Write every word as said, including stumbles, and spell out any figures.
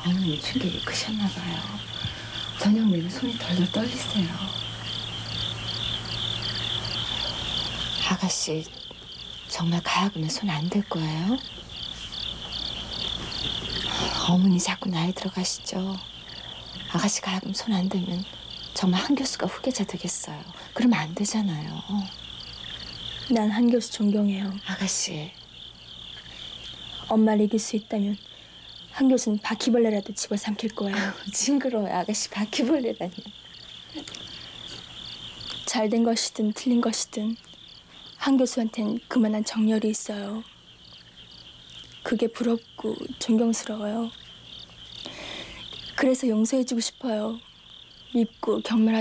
어머니 충격이 크셨나 봐요. 저녁 내내 손이 덜덜 떨리세요. 아가씨 정말 가야금에 손 안 댈 거예요? 어머니 자꾸 나이 들어가시죠. 아가씨 가야금 손 안 대면 정말 한 교수가 후계자 되겠어요. 그러면 안 되잖아요. 난 한 교수 존경해요. 아가씨. 엄마를 이길 수 있다면 한 교수는 바퀴벌레라도 집어삼킬 거예요. 징그러워요. 아가씨 바퀴벌레라니. 잘된 것이든 틀린 것이든 한 교수한텐 그만한 정열이 있어요. 그게 부럽고 존경스러워요. 그래서 용서해주고 싶어요. 밉고 경멸하지